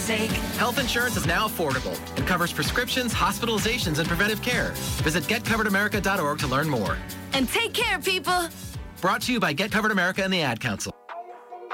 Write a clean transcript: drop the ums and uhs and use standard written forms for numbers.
sake. Health insurance is now affordable and covers prescriptions, hospitalizations, and preventive care. Visit getcoveredamerica.org to learn more. And take care, people. Brought to you by Get Covered America and the Ad Council.